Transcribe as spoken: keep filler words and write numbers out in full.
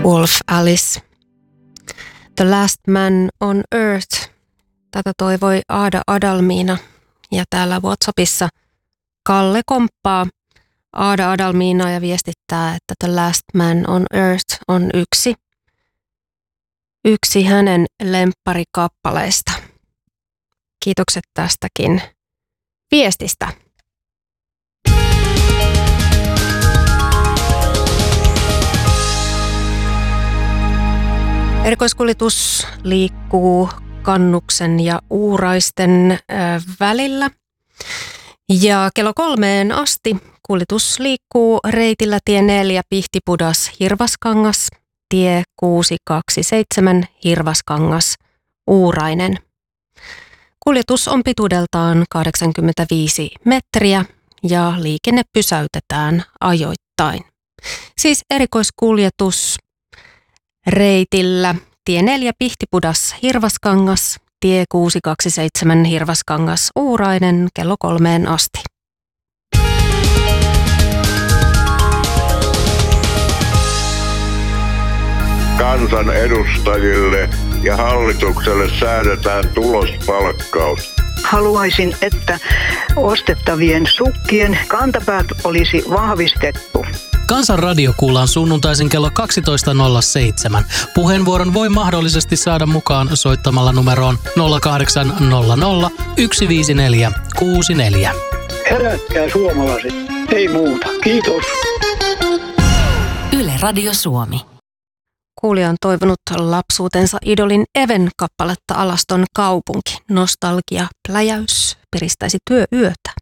Wolf Alice. The Last Man on Earth. Tätä toivoi Aada Adalmiina. Ja täällä WhatsAppissa Kalle komppaa Aada Adalmiinaa ja viestittää, että The Last Man on Earth on yksi, yksi hänen lempparikappaleista. Kiitokset tästäkin viestistä. Erikoiskuljetus liikkuu Kannuksen ja Uuraisten välillä. Ja kello kolmeen asti kuljetus liikkuu reitillä tie neljä Pihtipudas Hirvaskangas, tie kuusi kaksi seitsemän Hirvaskangas Uurainen. Kuljetus on pituudeltaan kahdeksankymmentäviisi metriä ja liikenne pysäytetään ajoittain. Siis erikoiskuljetus reitillä tie neljä Pihtipudas Hirvaskangas, tie kuusi kaksi seitsemän Hirvaskangas Uurainen kello kolmeen asti. Kansan edustajille ja hallitukselle säädetään tulospalkkaus. Haluaisin, että ostettavien sukkien kantapäät olisi vahvistettu. Kansan radio kuullaan sunnuntaisin kello kaksitoista nolla seitsemän. Puheenvuoron voi mahdollisesti saada mukaan soittamalla numeroon nolla kahdeksan nolla nolla yksi viisi neljä kuusi neljä. Herätkää suomalaiset, ei muuta. Kiitos. Yle Radio Suomi. Kuulija on toivonut lapsuutensa idolin Even kappaletta Alaston kaupunki. Nostalgia, pläjäys, piristäisi työyötä.